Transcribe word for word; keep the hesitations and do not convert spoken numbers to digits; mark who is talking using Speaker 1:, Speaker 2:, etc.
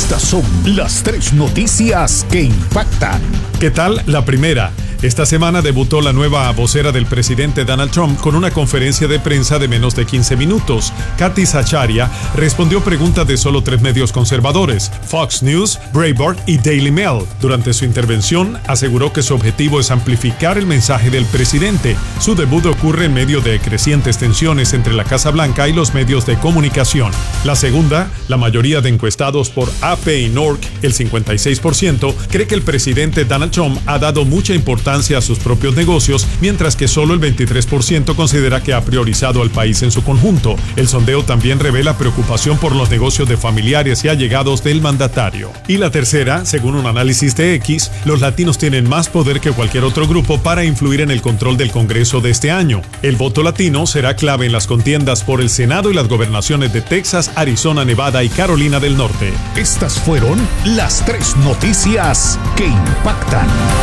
Speaker 1: Estas son las tres noticias que impactan.
Speaker 2: ¿Qué tal? La primera. Esta semana debutó la nueva vocera del presidente Donald Trump con una conferencia de prensa de menos de quince minutos. Kathy Sacharia respondió preguntas de solo tres medios conservadores, Fox News, Breitbart y Daily Mail. Durante su intervención, aseguró que su objetivo es amplificar el mensaje del presidente. Su debut ocurre en medio de crecientes tensiones entre la Casa Blanca y los medios de comunicación. La segunda, la mayoría de encuestados por A P y N O R C, el cincuenta y seis por ciento, cree que el presidente Donald Trump ha dado mucha importancia a sus propios negocios, mientras que solo el veintitrés por ciento considera que ha priorizado al país en su conjunto. El sondeo también revela preocupación por los negocios de familiares y allegados del mandatario. Y la tercera, según un análisis de X, los latinos tienen más poder que cualquier otro grupo para influir en el control del Congreso de este año. El voto latino será clave en las contiendas por el Senado y las gobernaciones de Texas, Arizona, Nevada y Carolina del Norte.
Speaker 1: Estas fueron las tres noticias que impactan.